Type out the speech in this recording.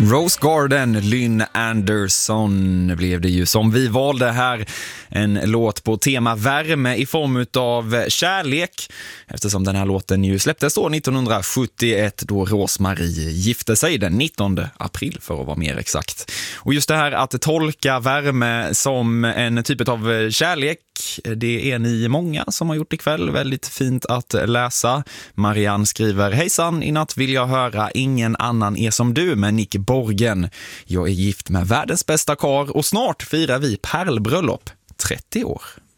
Rose Garden, Lynn Anderson blev det ju som vi valde här. En låt på tema värme i form av kärlek. Eftersom den här låten ju släpptes då 1971 då Rose-Marie gifte sig den 19 april för att vara mer exakt. Och just det här att tolka värme som en typ av kärlek, det är ni många som har gjort ikväll. Väldigt fint att läsa. Marianne skriver: hejsan, i natt vill jag höra Ingen annan är som du med Nick Borgen. Jag är gift med världens bästa karl och snart firar vi pärlbröllop. 30 år.